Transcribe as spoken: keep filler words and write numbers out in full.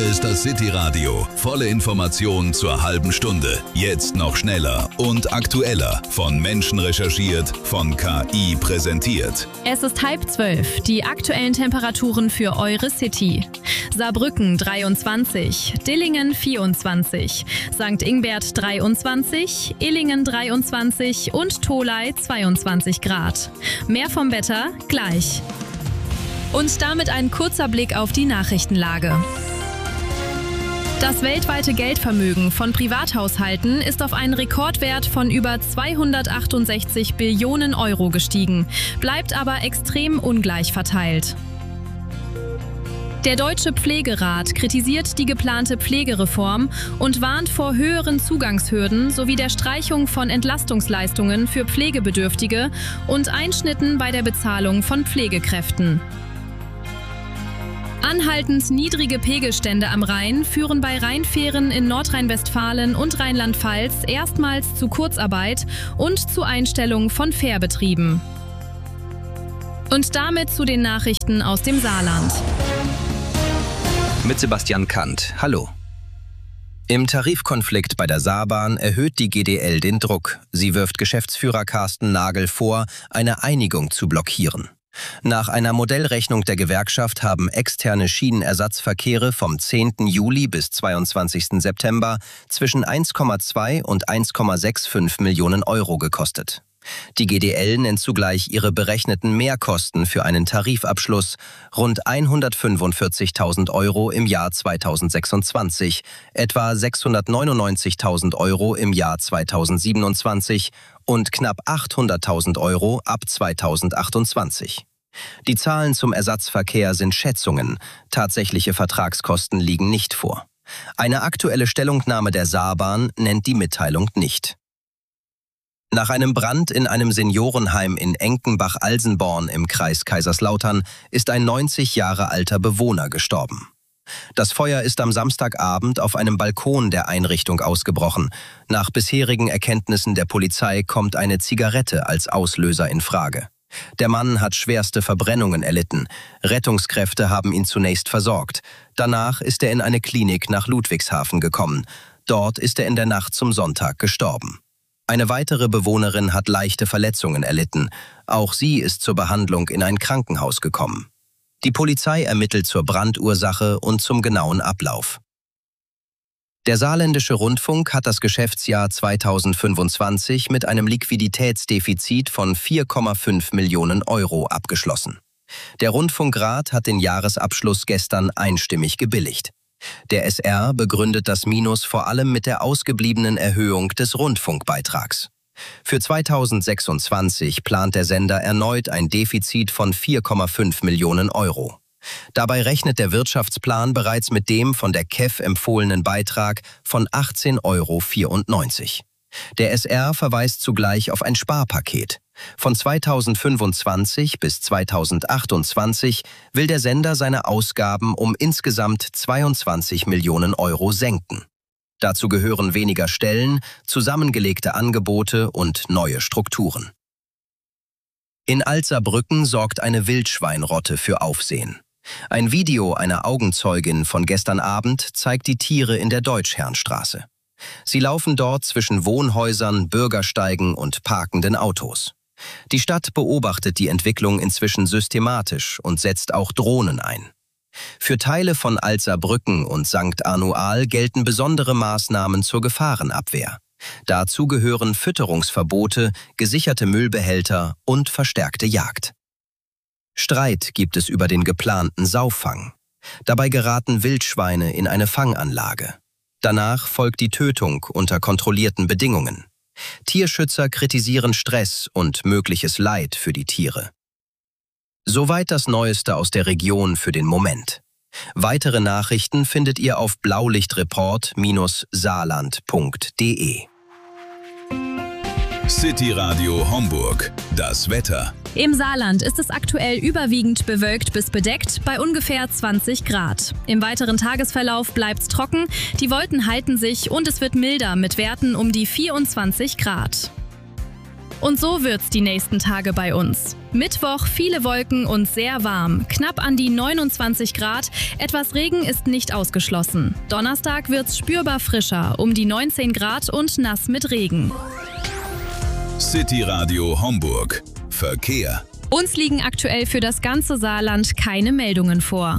ist das City Radio. Volle Informationen zur halben Stunde. Jetzt noch schneller und aktueller. Von Menschen recherchiert, von K I präsentiert. Es ist halb zwölf. Die aktuellen Temperaturen für eure City. Saarbrücken dreiundzwanzig, Dillingen vierundzwanzig, Sankt Ingbert dreiundzwanzig, Illingen dreiundzwanzig und Tholey zweiundzwanzig Grad. Mehr vom Wetter gleich. Und damit ein kurzer Blick auf die Nachrichtenlage. Das weltweite Geldvermögen von Privathaushalten ist auf einen Rekordwert von über zweihundertachtundsechzig Billionen Euro gestiegen, bleibt aber extrem ungleich verteilt. Der Deutsche Pflegerat kritisiert die geplante Pflegereform und warnt vor höheren Zugangshürden sowie der Streichung von Entlastungsleistungen für Pflegebedürftige und Einschnitten bei der Bezahlung von Pflegekräften. Anhaltend niedrige Pegelstände am Rhein führen bei Rheinfähren in Nordrhein-Westfalen und Rheinland-Pfalz erstmals zu Kurzarbeit und zu Einstellung von Fährbetrieben. Und damit zu den Nachrichten aus dem Saarland. Mit Sebastian Kandt. Hallo. Im Tarifkonflikt bei der Saarbahn erhöht die G D L den Druck. Sie wirft Geschäftsführer Carsten Nagel vor, eine Einigung zu blockieren. Nach einer Modellrechnung der Gewerkschaft haben externe Schienenersatzverkehre vom zehnten Juli bis zweiundzwanzigsten September zwischen eins Komma zwei und eins Komma fünfundsechzig Millionen Euro gekostet. Die G D L nennt zugleich ihre berechneten Mehrkosten für einen Tarifabschluss rund hundertfünfundvierzigtausend Euro im Jahr zweitausendsechsundzwanzig, etwa sechshundertneunundneunzigtausend Euro im Jahr zweitausendsiebenundzwanzig und knapp achthunderttausend Euro ab zweitausendachtundzwanzig. Die Zahlen zum Ersatzverkehr sind Schätzungen, tatsächliche Vertragskosten liegen nicht vor. Eine aktuelle Stellungnahme der Saarbahn nennt die Mitteilung nicht. Nach einem Brand in einem Seniorenheim in Enkenbach-Alsenborn im Kreis Kaiserslautern ist ein neunzig Jahre alter Bewohner gestorben. Das Feuer ist am Samstagabend auf einem Balkon der Einrichtung ausgebrochen. Nach bisherigen Erkenntnissen der Polizei kommt eine Zigarette als Auslöser in Frage. Der Mann hat schwerste Verbrennungen erlitten. Rettungskräfte haben ihn zunächst versorgt. Danach ist er in eine Klinik nach Ludwigshafen gekommen. Dort ist er in der Nacht zum Sonntag gestorben. Eine weitere Bewohnerin hat leichte Verletzungen erlitten. Auch sie ist zur Behandlung in ein Krankenhaus gekommen. Die Polizei ermittelt zur Brandursache und zum genauen Ablauf. Der Saarländische Rundfunk hat das Geschäftsjahr zweitausendfünfundzwanzig mit einem Liquiditätsdefizit von vier Komma fünf Millionen Euro abgeschlossen. Der Rundfunkrat hat den Jahresabschluss gestern einstimmig gebilligt. Der S R begründet das Minus vor allem mit der ausgebliebenen Erhöhung des Rundfunkbeitrags. Für zweitausendsechsundzwanzig plant der Sender erneut ein Defizit von vier Komma fünf Millionen Euro. Dabei rechnet der Wirtschaftsplan bereits mit dem von der K E F empfohlenen Beitrag von achtzehn Euro vierundneunzig. Der S R verweist zugleich auf ein Sparpaket. Von zweitausendfünfundzwanzig bis zweitausendachtundzwanzig will der Sender seine Ausgaben um insgesamt zweiundzwanzig Millionen Euro senken. Dazu gehören weniger Stellen, zusammengelegte Angebote und neue Strukturen. In Alt-Saarbrücken sorgt eine Wildschweinrotte für Aufsehen. Ein Video einer Augenzeugin von gestern Abend zeigt die Tiere in der Deutschherrnstraße. Sie laufen dort zwischen Wohnhäusern, Bürgersteigen und parkenden Autos. Die Stadt beobachtet die Entwicklung inzwischen systematisch und setzt auch Drohnen ein. Für Teile von Alt-Saarbrücken und Sankt Arnoal gelten besondere Maßnahmen zur Gefahrenabwehr. Dazu gehören Fütterungsverbote, gesicherte Müllbehälter und verstärkte Jagd. Streit gibt es über den geplanten Sauffang. Dabei geraten Wildschweine in eine Fanganlage. Danach folgt die Tötung unter kontrollierten Bedingungen. Tierschützer kritisieren Stress und mögliches Leid für die Tiere. Soweit das Neueste aus der Region für den Moment. Weitere Nachrichten findet ihr auf blaulichtreport Bindestrich saarland Punkt de. City Radio Homburg. Das Wetter. Im Saarland ist es aktuell überwiegend bewölkt bis bedeckt bei ungefähr zwanzig Grad. Im weiteren Tagesverlauf bleibt es trocken, die Wolken halten sich und es wird milder mit Werten um die vierundzwanzig Grad. Und so wird's die nächsten Tage bei uns. Mittwoch viele Wolken und sehr warm, knapp an die neunundzwanzig Grad. Etwas Regen ist nicht ausgeschlossen. Donnerstag wird's spürbar frischer, um die neunzehn Grad und nass mit Regen. City Radio Homburg. Verkehr. Uns liegen aktuell für das ganze Saarland keine Meldungen vor.